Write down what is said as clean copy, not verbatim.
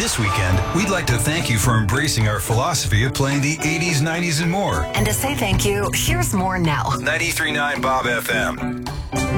This weekend, we'd like to thank you for embracing our philosophy of playing the 80s, 90s, and more. And to say thank you, here's more now. 93.9 Bob FM.